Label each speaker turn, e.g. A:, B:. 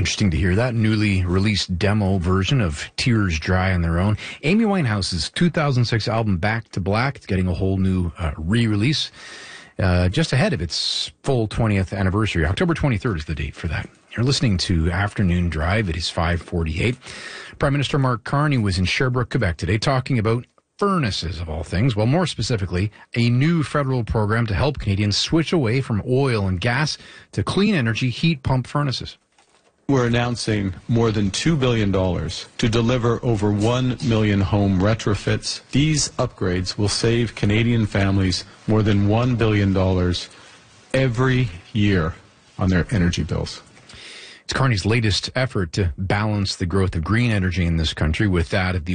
A: Interesting to hear that newly released demo version of Tears Dry on Their Own. Amy Winehouse's 2006 album Back to Black. It's getting a whole new re-release just ahead of its full 20th anniversary. October 23rd is the date for that. You're listening to Afternoon Drive. It is 5:48. Prime Minister Mark Carney was in Sherbrooke, Quebec today talking about furnaces, of all things. Well, more specifically, a new federal program to help Canadians switch away from oil and gas to clean energy heat pump furnaces.
B: We're announcing more than $2 billion to deliver over 1 million home retrofits. These upgrades will save Canadian families more than $1 billion every year on their energy bills.
A: It's Carney's latest effort to balance the growth of green energy in this country with that of the